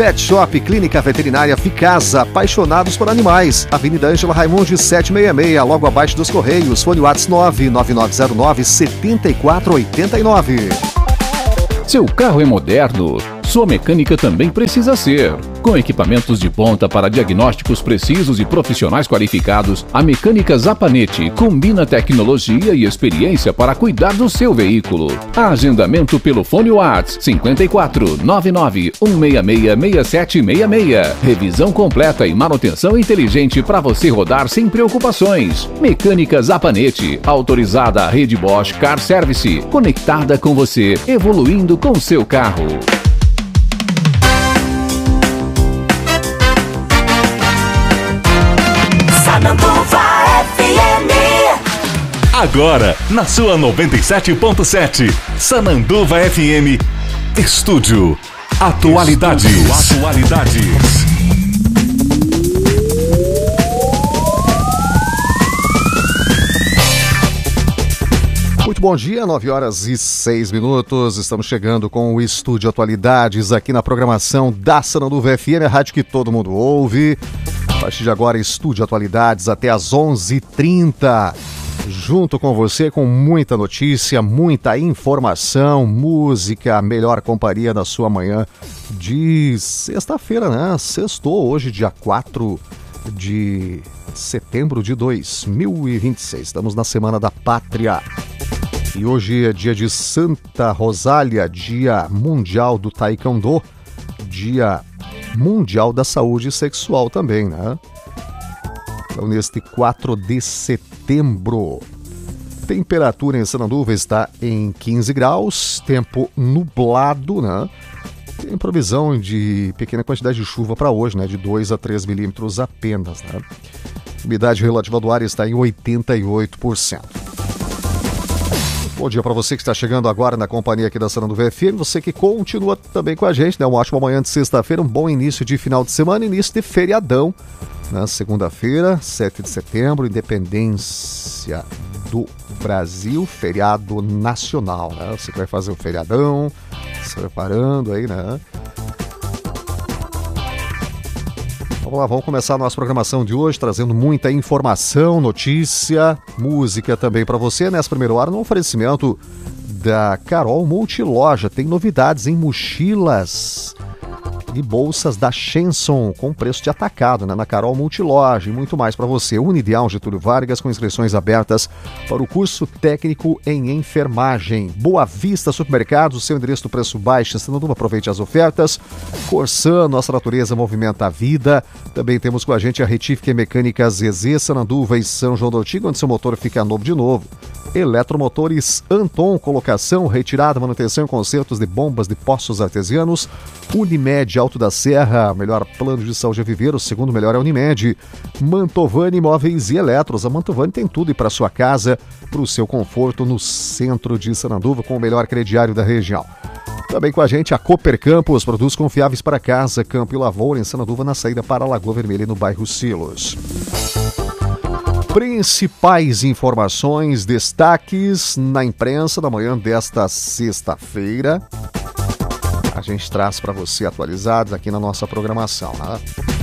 Pet Shop, Clínica Veterinária Ficasa, apaixonados por animais. Avenida Ângela Raimundi 766, logo abaixo dos Correios. Fone WhatsApp 99909-7489. Seu carro é moderno? Sua mecânica também precisa ser. Com equipamentos de ponta para diagnósticos precisos e profissionais qualificados, a Mecânica Zapanete combina tecnologia e experiência para cuidar do seu veículo. Agendamento pelo fone WhatsApp 54 99 166 6766. Revisão completa e manutenção inteligente para você rodar sem preocupações. Mecânica Zapanete, autorizada à rede Bosch Car Service, conectada com você, evoluindo com seu carro. Sananduva FM. Agora, na sua 97.7, Sananduva FM, Estúdio Atualidades. Muito bom dia, 9h06. Estamos chegando com o Estúdio Atualidades aqui na programação da Sananduva FM, a rádio que todo mundo ouve. A partir de agora, Estúdio Atualidades até às 11h30. Junto com você, com muita notícia, muita informação, música, a melhor companhia da sua manhã de sexta-feira, né? Sextou hoje, dia 4 de setembro de 2026. Estamos na Semana da Pátria. E hoje é dia de Santa Rosália, dia mundial do Taekwondo, dia mundial da saúde sexual também, né? Então, neste 4 de setembro, temperatura em Sananduva está em 15 graus, tempo nublado, né? Tem previsão de pequena quantidade de chuva para hoje, né? De 2 a 3 milímetros apenas, né? Umidade relativa do ar está em 88%. Bom dia para você que está chegando agora na companhia aqui da Sananduva FM, você que continua também com a gente, né? Uma ótima manhã de sexta-feira, um bom início de final de semana, início de feriadão, na segunda-feira, 7 de setembro, independência do Brasil, feriado nacional, né? Você que vai fazer o feriadão, se preparando aí, né? Vamos lá, vamos começar a nossa programação de hoje, trazendo muita informação, notícia, música também para você. Nessa primeira hora, no oferecimento da Carol Multiloja. Tem novidades em mochilas e bolsas da Shenson com preço de atacado, né? Na Carol Multiloja e muito mais para você. Unideal Getúlio Vargas com inscrições abertas para o curso técnico em enfermagem. Boa Vista Supermercados, seu endereço do preço baixo. Sananduva, aproveite as ofertas. Corsan, nossa natureza movimenta a vida. Também temos com a gente a Retífica e Mecânica ZZ, Sananduva e São João do Antigo, onde seu motor fica novo de novo. Eletromotores Anton, colocação, retirada, manutenção e consertos de bombas de poços artesianos. Unimed Alto da Serra, melhor plano de saúde a viver, o segundo melhor é a Unimed. Mantovani Móveis e Eletros, a Mantovani tem tudo e para sua casa, para o seu conforto no centro de Sananduva, com o melhor crediário da região. Também com a gente a Cooper Campos, produtos confiáveis para casa, campo e lavoura, em Sananduva, na saída para a Lagoa Vermelha e no bairro Silos. Principais informações, destaques na imprensa da manhã desta sexta-feira. A gente traz para você atualizados aqui na nossa programação, né?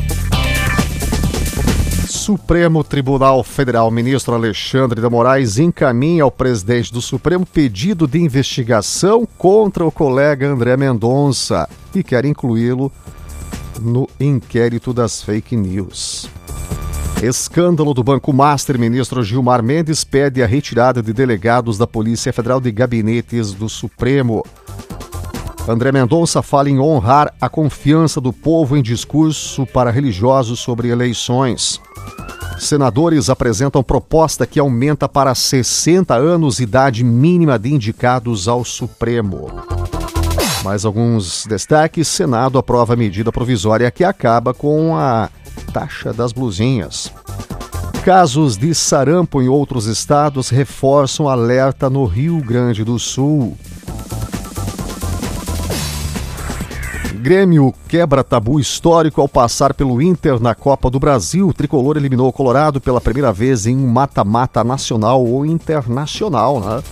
Supremo Tribunal Federal, ministro Alexandre de Moraes encaminha ao presidente do Supremo pedido de investigação contra o colega André Mendonça e quer incluí-lo no inquérito das fake news. Escândalo do Banco Master, ministro Gilmar Mendes pede a retirada de delegados da Polícia Federal de gabinetes do Supremo. André Mendonça fala em honrar a confiança do povo em discurso para religiosos sobre eleições. Senadores apresentam proposta que aumenta para 60 anos idade mínima de indicados ao Supremo. Mais alguns destaques. Senado aprova a medida provisória que acaba com a taxa das blusinhas. Casos de sarampo em outros estados reforçam alerta no Rio Grande do Sul. Grêmio quebra tabu histórico ao passar pelo Inter na Copa do Brasil. O tricolor eliminou o Colorado pela primeira vez em um mata-mata nacional ou internacional, né?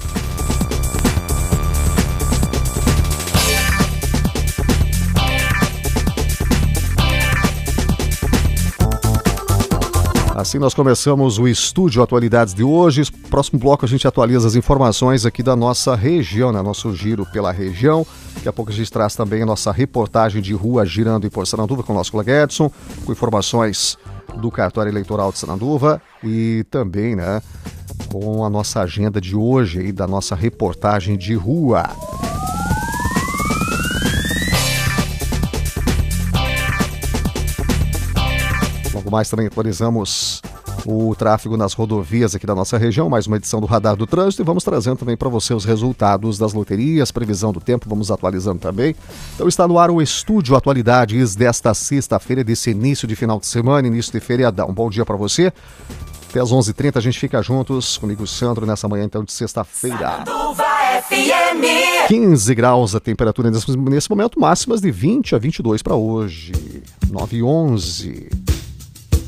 Assim nós começamos o Estúdio Atualidades de hoje. Próximo bloco a gente atualiza as informações aqui da nossa região, né? Nosso giro pela região. Daqui a pouco a gente traz também a nossa reportagem de rua girando em Sananduva com o nosso colega Edson, com informações do cartório eleitoral de Sananduva e também, né, com a nossa agenda de hoje aí da nossa reportagem de rua. Logo mais também atualizamos o tráfego nas rodovias aqui da nossa região, mais uma edição do Radar do Trânsito, e vamos trazendo também para você os resultados das loterias, previsão do tempo, vamos atualizando também. Então está no ar o Estúdio Atualidades desta sexta-feira, desse início de final de semana, início de feriadão. Bom dia para você. Até às 11h30 a gente fica juntos, comigo Sandro, nessa manhã então de sexta-feira. 15 graus a temperatura nesse momento, máximas de 20 a 22 para hoje. 9 e 11.